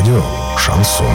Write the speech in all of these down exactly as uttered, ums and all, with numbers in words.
Радио «Шансон».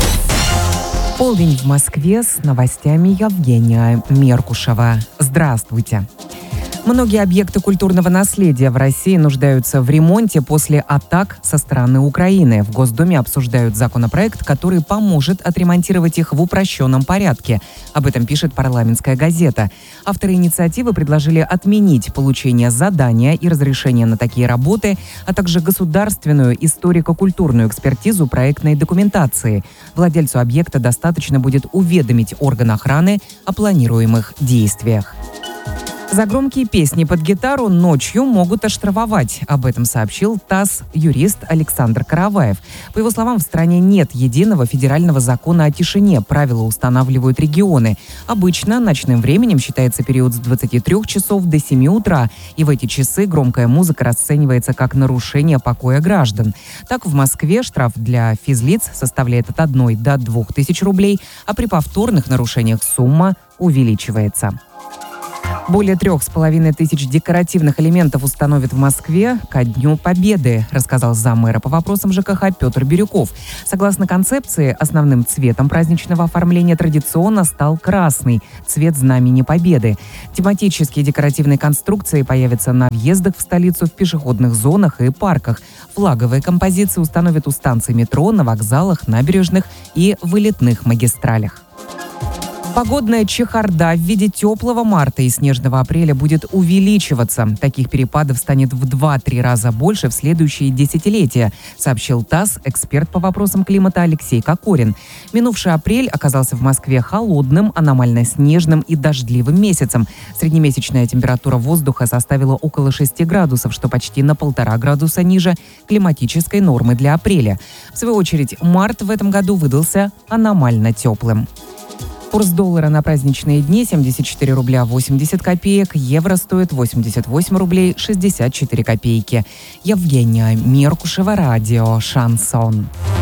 Полдень в Москве, с новостями Евгения Меркушева. Здравствуйте. Многие объекты культурного наследия в России нуждаются в ремонте после атак со стороны Украины. В Госдуме обсуждают законопроект, который поможет отремонтировать их в упрощенном порядке. Об этом пишет «Парламентская газета». Авторы инициативы предложили отменить получение задания и разрешения на такие работы, а также государственную историко-культурную экспертизу проектной документации. Владельцу объекта достаточно будет уведомить орган охраны о планируемых действиях. За громкие песни под гитару ночью могут оштрафовать. Об этом сообщил ТАСС юрист Александр Караваев. По его словам, в стране нет единого федерального закона о тишине. Правила устанавливают регионы. Обычно ночным временем считается период с двадцати трёх часов до семи утра. И в эти часы громкая музыка расценивается как нарушение покоя граждан. Так, в Москве штраф для физлиц составляет от одной до двух тысяч рублей, а при повторных нарушениях сумма увеличивается. Более трех с половиной тысяч декоративных элементов установят в Москве ко Дню Победы, рассказал заммэра по вопросам ЖКХ Петр Бирюков. Согласно концепции, основным цветом праздничного оформления традиционно стал красный – цвет Знамени Победы. Тематические декоративные конструкции появятся на въездах в столицу, в пешеходных зонах и парках. Флаговые композиции установят у станций метро, на вокзалах, набережных и вылетных магистралях. Погодная чехарда в виде теплого марта и снежного апреля будет увеличиваться. Таких перепадов станет в два-три раза больше в следующие десятилетия, сообщил ТАСС эксперт по вопросам климата Алексей Кокорин. Минувший апрель оказался в Москве холодным, аномально снежным и дождливым месяцем. Среднемесячная температура воздуха составила около шести градусов, что почти на полтора градуса ниже климатической нормы для апреля. В свою очередь, март в этом году выдался аномально теплым. Курс доллара на праздничные дни семьдесят четыре рубля восемьдесят копеек, евро стоит восемьдесят восемь рублей шестьдесят четыре копейки. Евгения Меркушева, радио «Шансон».